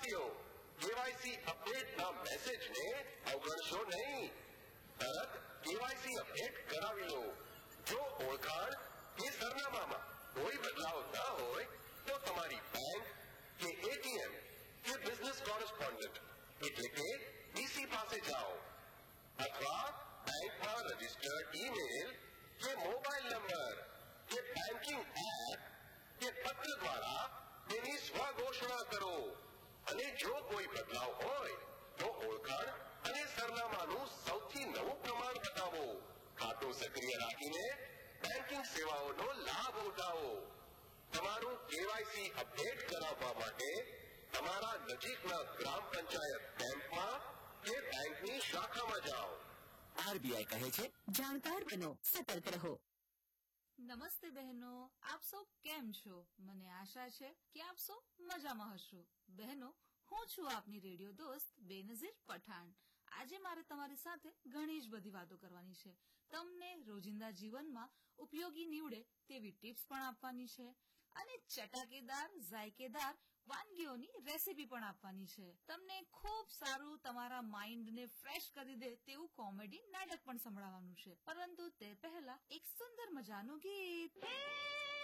વિદ્યાર્થીઓ, કેવાયસી અપડેટના મેસેજને અવગણશો નહીં. તરત કેવાયસી અપડેટ કરાવી લો. જો ઓળખાણ કે સરનામામાં કોઈ બદલાવ ન હોય તો તમારી બેંક કે એટીએમ કે બિઝનેસ કોરસ્પોન્ડન્ટ એટલે કે બીસી પાસે જાઓ અથવા બેંકમાં રજીસ્ટર્ડ ઈમેલ કે મોબાઈલ નંબર કે બેન્કિંગ એપ કે પત્ર દ્વારા તેની સ્વઘોષણા કરો. અને જો કોઈ બદલાવ હોય તો ઓળખાણ અને સરનામાનું સૌથી નવું પ્રમાણ બતાવો. ખાતું સક્રિય રાખીને બેન્કિંગ સેવાઓનો લાભ ઉઠાવો. તમારું કેવાયસી અપડેટ કરાવવા માટે તમારા નજીકના ગ્રામ પંચાયત બેંકમાં કે બેંકની શાખામાં જાઓ. આરબીઆઈ કહે છે, જાણકાર બનો, સતર્ક રહો. નમસ્તે બહેનો, આપ સૌ કેમ છો? મને આશા છે કે આપ સૌ મજામાં હશો. બહેનો, હું છું આપની રેડિયો દોસ્ત બેનઝીર પઠાણ. આજે મારે તમારી સાથે ઘણી જ બધી વાતો કરવાની છે. તમને રોજિંદા જીવનમાં ઉપયોગી નીવડે તેવી ટિપ્સ પણ આપવાની છે અને ચટાકેદાર ઝાયકેદાર વાનગીઓની રેસીપી પણ આપવાની છે. તમને ખૂબ સારું તમારા માઇન્ડને ફ્રેશ કરી દે તેવું કોમેડી નાટક પણ સંભળાવવાનું છે. પરંતુ તે પહેલા એક સુંદર મજાનું ગીત.